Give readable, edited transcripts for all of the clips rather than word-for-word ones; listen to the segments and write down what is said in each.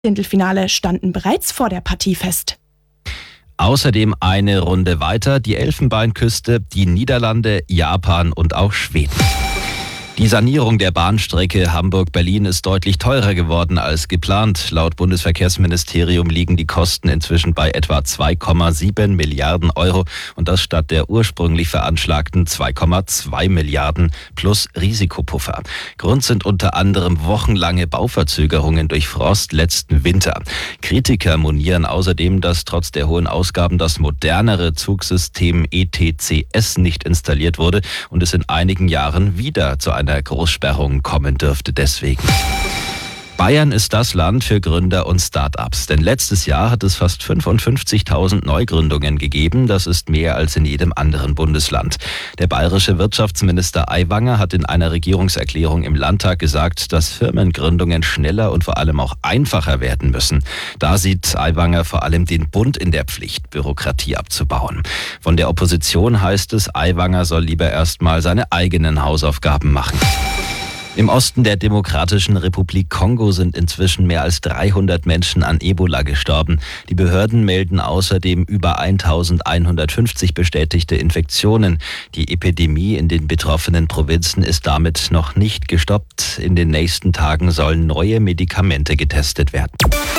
Viertelfinale standen bereits vor der Partie fest. Außerdem eine Runde weiter die Elfenbeinküste, die Niederlande, Japan und auch Schweden. Die Sanierung der Bahnstrecke Hamburg-Berlin ist deutlich teurer geworden als geplant. Laut Bundesverkehrsministerium liegen die Kosten inzwischen bei etwa 2,7 Milliarden Euro und das statt der ursprünglich veranschlagten 2,2 Milliarden plus Risikopuffer. Grund sind unter anderem wochenlange Bauverzögerungen durch Frost letzten Winter. Kritiker monieren außerdem, dass trotz der hohen Ausgaben das modernere Zugsystem ETCS nicht installiert wurde und es in einigen Jahren wieder zu einer Großsperrung kommen dürfte deswegen. Bayern ist das Land für Gründer und Start-ups, denn letztes Jahr hat es fast 55.000 Neugründungen gegeben. Das ist mehr als in jedem anderen Bundesland. Der bayerische Wirtschaftsminister Aiwanger hat in einer Regierungserklärung im Landtag gesagt, dass Firmengründungen schneller und vor allem auch einfacher werden müssen. Da sieht Aiwanger vor allem den Bund in der Pflicht, Bürokratie abzubauen. Von der Opposition heißt es, Aiwanger soll lieber erst mal seine eigenen Hausaufgaben machen. Im Osten der Demokratischen Republik Kongo sind inzwischen mehr als 300 Menschen an Ebola gestorben. Die Behörden melden außerdem über 1150 bestätigte Infektionen. Die Epidemie in den betroffenen Provinzen ist damit noch nicht gestoppt. In den nächsten Tagen sollen neue Medikamente getestet werden.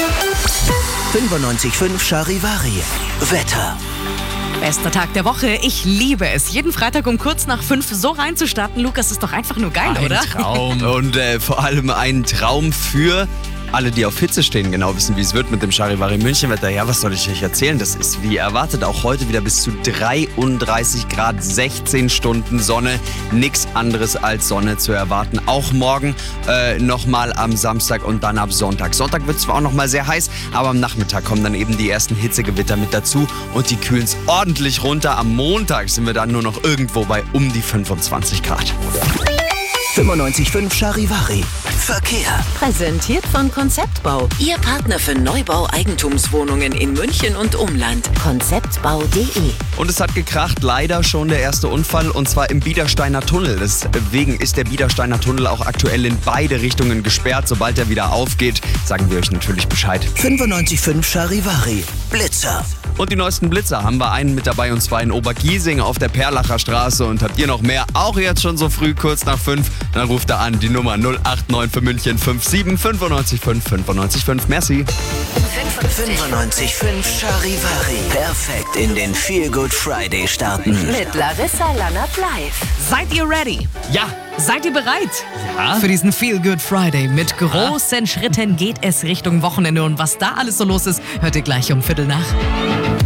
95.5 Charivari. Wetter. Bester Tag der Woche. Ich liebe es, jeden Freitag um kurz nach 5 so reinzustarten. Lukas, ist doch einfach nur geil, oder? Ein Traum. Und vor allem ein Traum für alle, die auf Hitze stehen, genau wissen, wie es wird mit dem Charivari München-Wetter. Ja, was soll ich euch erzählen? Das ist wie erwartet auch heute wieder bis zu 33 Grad, 16 Stunden Sonne. Nichts anderes als Sonne zu erwarten. Auch morgen nochmal am Samstag und dann ab Sonntag. Sonntag wird es zwar auch nochmal sehr heiß, aber am Nachmittag kommen dann eben die ersten Hitzegewitter mit dazu und die kühlen es ordentlich runter. Am Montag sind wir dann nur noch irgendwo bei um die 25 Grad. 95.5 Charivari. Verkehr. Präsentiert von Konzeptbau. Ihr Partner für Neubau Eigentumswohnungen in München und Umland. Konzeptbau.de. Und es hat gekracht, leider schon der erste Unfall, und zwar im Biedersteiner Tunnel. Deswegen ist der Biedersteiner Tunnel auch aktuell in beide Richtungen gesperrt. Sobald er wieder aufgeht, sagen wir euch natürlich Bescheid. 95.5 Charivari. Blitzer. Und die neuesten Blitzer haben wir einen mit dabei, und zwar in Obergiesing auf der Perlacher Straße. Und habt ihr noch mehr, auch jetzt schon so früh, kurz nach 5, dann ruft er an, die Nummer 089 für München 57 955 955. Merci. 95.5 Charivari. Perfekt in den Feel Good Friday starten. Mit Larissa Lannert live. Seid ihr ready? Ja. Seid ihr bereit? Ja. Für diesen Feel Good Friday. Mit großen Schritten geht es Richtung Wochenende. Und was da alles so los ist, hört ihr gleich um 7:15.